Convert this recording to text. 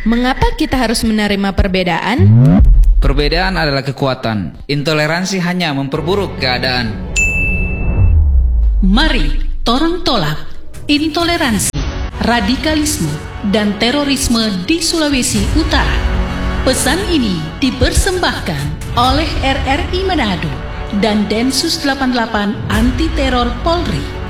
Mengapa kita harus menerima perbedaan? Perbedaan adalah kekuatan. Intoleransi hanya memperburuk keadaan. Mari torang tolak intoleransi, radikalisme, dan terorisme di Sulawesi Utara. Pesan ini dipersembahkan oleh RRI Manado dan Densus 88 Anti Teror Polri.